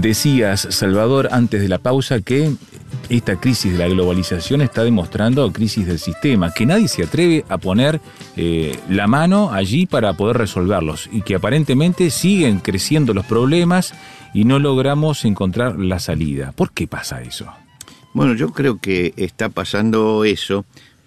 Decías, Salvador, antes de la pausa, que esta crisis de la globalización está demostrando crisis del sistema, que nadie se atreve a poner la mano allí para poder resolverlos y que aparentemente siguen creciendo los problemas y no logramos encontrar la salida. ¿Por qué pasa eso? Bueno, yo creo que está pasando eso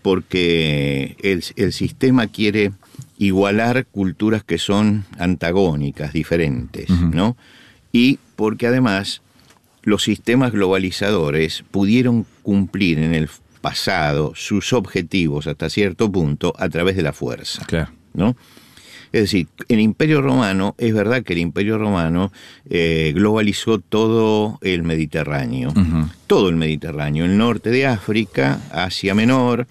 porque el sistema quiere igualar culturas que son antagónicas, diferentes, ¿no? Y porque además los sistemas globalizadores pudieron cumplir en el pasado sus objetivos hasta cierto punto a través de la fuerza, claro, ¿no? Es decir, el Imperio Romano, es verdad que el Imperio Romano globalizó todo el Mediterráneo, todo el Mediterráneo, el norte de África, Asia Menor,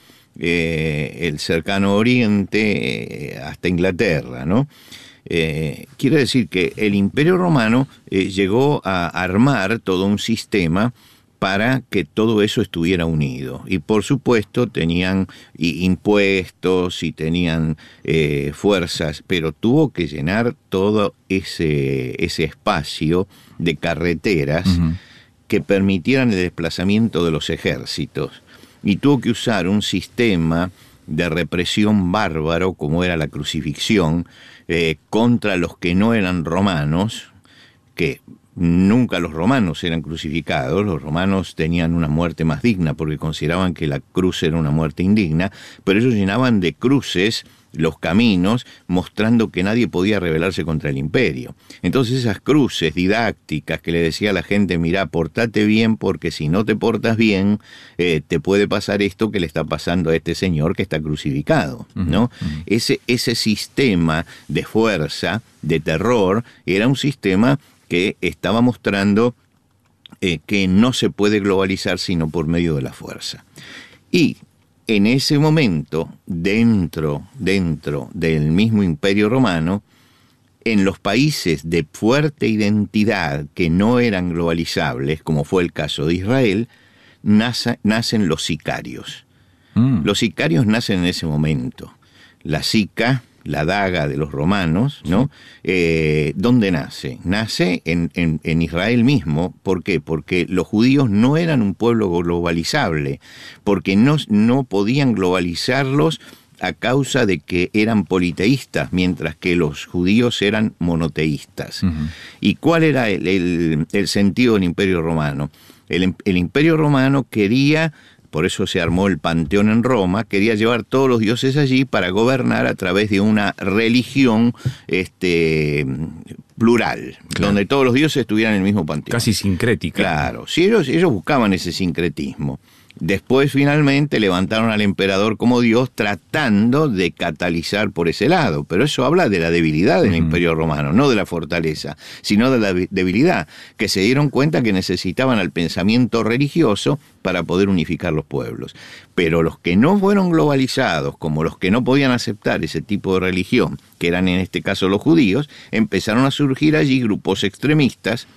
el cercano Oriente, hasta Inglaterra, ¿no? Quiere decir que el Imperio Romano llegó a armar todo un sistema para que todo eso estuviera unido. Y por supuesto tenían impuestos y tenían fuerzas, pero tuvo que llenar todo ese espacio de carreteras que permitieran el desplazamiento de los ejércitos. Y tuvo que usar un sistema de represión bárbaro, como era la crucifixión, contra los que no eran romanos, que nunca los romanos eran crucificados. Los romanos tenían una muerte más digna porque consideraban que la cruz era una muerte indigna, pero ellos llenaban de cruces los caminos, mostrando que nadie podía rebelarse contra el imperio. Entonces esas cruces didácticas que le decía a la gente, mirá, portate bien porque si no te portas bien, te puede pasar esto que le está pasando a este señor que está crucificado, ¿no? Ese sistema de fuerza, de terror, era un sistema que estaba mostrando que no se puede globalizar sino por medio de la fuerza. Y en ese momento, dentro del mismo Imperio Romano, en los países de fuerte identidad que no eran globalizables, como fue el caso de Israel, nacen los sicarios. Los sicarios nacen en ese momento. La sica, la daga de los romanos, ¿no? ¿Dónde nace? Nace en Israel mismo. ¿Por qué? Porque los judíos no eran un pueblo globalizable, porque no podían globalizarlos a causa de que eran politeístas, mientras que los judíos eran monoteístas. ¿Y cuál era el sentido del Imperio Romano? El Imperio Romano quería... Por eso se armó el Panteón en Roma, quería llevar todos los dioses allí para gobernar a través de una religión plural, claro, donde todos los dioses estuvieran en el mismo panteón. Casi sincrética. Claro, sí, ellos buscaban ese sincretismo. Después finalmente levantaron al emperador como Dios tratando de catalizar por ese lado, pero eso habla de la debilidad del Imperio Romano, no de la fortaleza, sino de la debilidad, que se dieron cuenta que necesitaban al pensamiento religioso para poder unificar los pueblos. Pero los que no fueron globalizados, como los que no podían aceptar ese tipo de religión, que eran en este caso los judíos, empezaron a surgir allí grupos extremistas,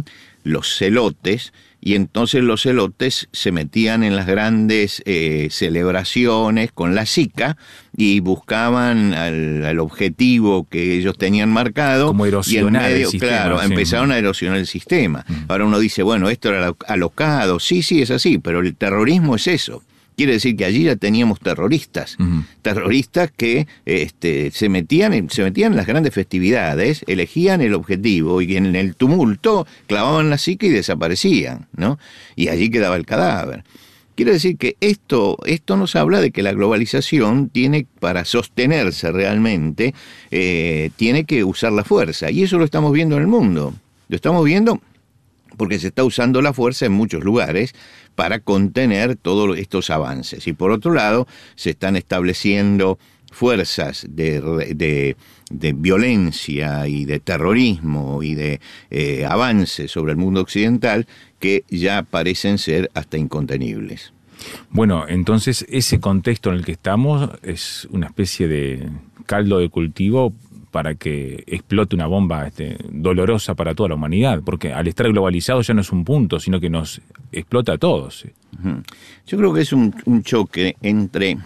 los celotes, y entonces los celotes se metían en las grandes celebraciones con la sica y buscaban al objetivo que ellos tenían marcado. Como erosionar el sistema. Claro, sí, empezaron a erosionar el sistema. Ahora uno dice, bueno, esto era alocado. Sí, es así, pero el terrorismo es eso. Quiere decir que allí ya teníamos terroristas, terroristas que se metían en las grandes festividades, elegían el objetivo y en el tumulto clavaban la sica y desaparecían, ¿no? Y allí quedaba el cadáver. Quiere decir que esto nos habla de que la globalización tiene, para sostenerse realmente, tiene que usar la fuerza. Y eso lo estamos viendo en el mundo. Lo estamos viendo porque se está usando la fuerza en muchos lugares para contener todos estos avances. Y por otro lado, se están estableciendo fuerzas de violencia y de terrorismo y de avances sobre el mundo occidental que ya parecen ser hasta incontenibles. Bueno, entonces ese contexto en el que estamos es una especie de caldo de cultivo para que explote una bomba dolorosa para toda la humanidad, porque al estar globalizado ya no es un punto, sino que nos explota a todos. Yo creo que es un choque entre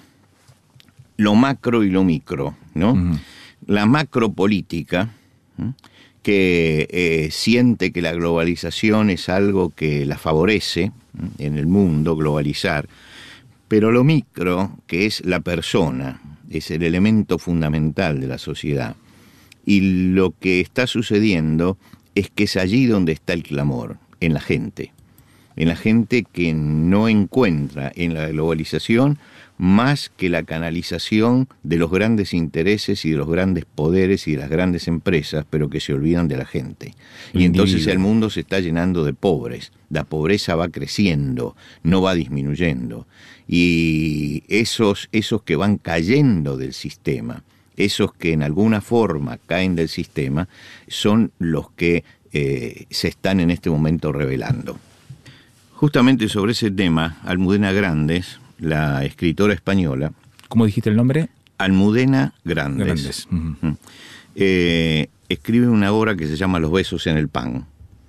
lo macro y lo micro, ¿no? La macropolítica, que siente que la globalización es algo que la favorece en el mundo, globalizar, pero lo micro, que es la persona, es el elemento fundamental de la sociedad. Y lo que está sucediendo es que es allí donde está el clamor, en la gente que no encuentra en la globalización más que la canalización de los grandes intereses y de los grandes poderes y de las grandes empresas, pero que se olvidan de la gente. Y entonces el mundo se está llenando de pobres. La pobreza va creciendo, no va disminuyendo. Y esos que van cayendo del sistema, esos que en alguna forma caen del sistema, son los que se están en este momento revelando. Justamente sobre ese tema, Almudena Grandes, la escritora española... ¿Cómo dijiste el nombre? Almudena Grandes. Uh-huh. Escribe una obra que se llama Los besos en el pan.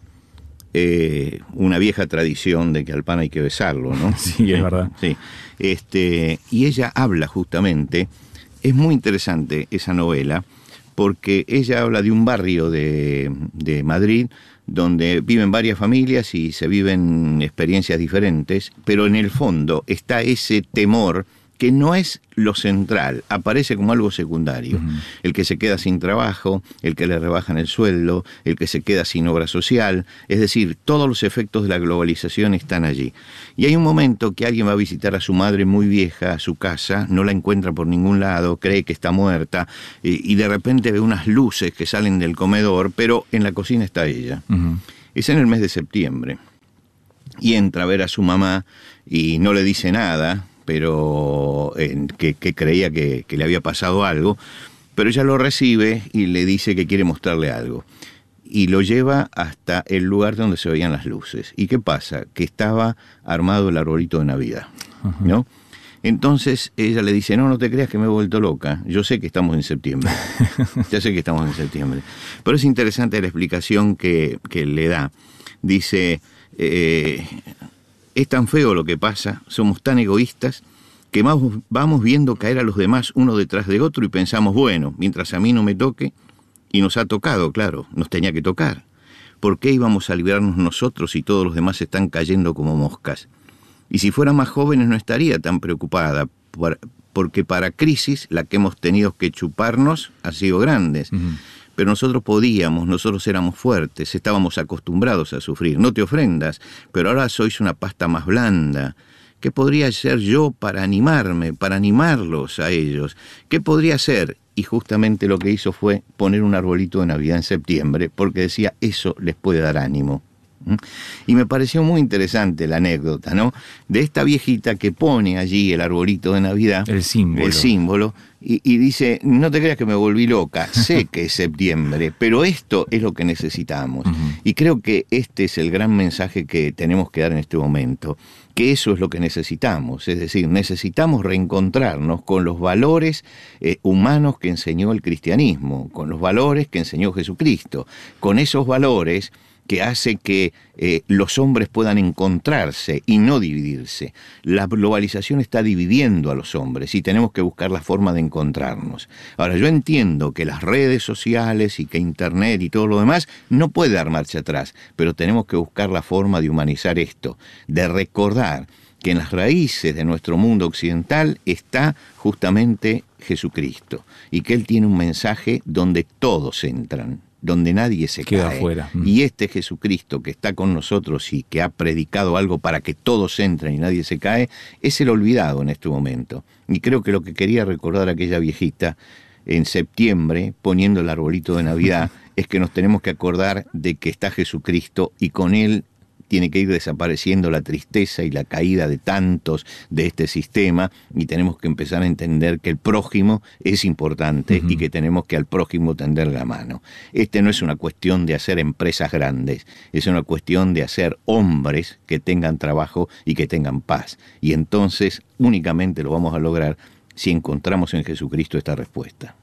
Una vieja tradición de que al pan hay que besarlo, ¿no? Sí, es verdad. Sí. Y ella habla justamente, es muy interesante esa novela, porque ella habla de un barrio de Madrid donde viven varias familias y se viven experiencias diferentes, pero en el fondo está ese temor que no es lo central, aparece como algo secundario. Uh-huh. El que se queda sin trabajo, el que le rebajan el sueldo, el que se queda sin obra social, es decir, todos los efectos de la globalización están allí. Y hay un momento que alguien va a visitar a su madre muy vieja a su casa, no la encuentra por ningún lado, cree que está muerta, y de repente ve unas luces que salen del comedor, pero en la cocina está ella. Uh-huh. Es en el mes de septiembre. Y entra a ver a su mamá y no le dice nada, pero que creía que le había pasado algo, pero ella lo recibe y le dice que quiere mostrarle algo. Y lo lleva hasta el lugar donde se veían las luces. ¿Y qué pasa? Que estaba armado el arbolito de Navidad, ¿no? Entonces ella le dice, no te creas que me he vuelto loca, yo sé que estamos en septiembre, ya sé que estamos en septiembre. Pero es interesante la explicación que le da. Dice... es tan feo lo que pasa, somos tan egoístas, que vamos viendo caer a los demás uno detrás de otro y pensamos, bueno, mientras a mí no me toque, y nos ha tocado, claro, nos tenía que tocar. ¿Por qué íbamos a librarnos nosotros si todos los demás están cayendo como moscas? Y si fuera más jóvenes no estaría tan preocupada, porque para crisis la que hemos tenido que chuparnos ha sido grandes. Uh-huh. Pero nosotros éramos fuertes, estábamos acostumbrados a sufrir. No te ofrendas, pero ahora sois una pasta más blanda. ¿Qué podría hacer yo para animarme, para animarlos a ellos? ¿Qué podría hacer? Y justamente lo que hizo fue poner un arbolito de Navidad en septiembre, porque decía, eso les puede dar ánimo. Y me pareció muy interesante la anécdota, ¿no? De esta viejita que pone allí el arbolito de Navidad. El símbolo. Y dice, no te creas que me volví loca, sé que es septiembre, pero esto es lo que necesitamos. Uh-huh. Y creo que este es el gran mensaje que tenemos que dar en este momento, que eso es lo que necesitamos, es decir, necesitamos reencontrarnos con los valores humanos que enseñó el cristianismo, con los valores que enseñó Jesucristo, con esos valores que hace que los hombres puedan encontrarse y no dividirse. La globalización está dividiendo a los hombres y tenemos que buscar la forma de encontrarnos. Ahora, yo entiendo que las redes sociales y que Internet y todo lo demás no puede dar marcha atrás, pero tenemos que buscar la forma de humanizar esto, de recordar que en las raíces de nuestro mundo occidental está justamente Jesucristo y que Él tiene un mensaje donde todos entran, donde nadie se queda cae. Afuera. Y este Jesucristo que está con nosotros y que ha predicado algo para que todos entren y nadie se cae, es el olvidado en este momento. Y creo que lo que quería recordar aquella viejita en septiembre, poniendo el arbolito de Navidad, es que nos tenemos que acordar de que está Jesucristo y con Él tiene que ir desapareciendo la tristeza y la caída de tantos de este sistema, y tenemos que empezar a entender que el prójimo es importante y que tenemos que al prójimo tenderle la mano. No es una cuestión de hacer empresas grandes, es una cuestión de hacer hombres que tengan trabajo y que tengan paz. Y entonces únicamente lo vamos a lograr si encontramos en Jesucristo esta respuesta.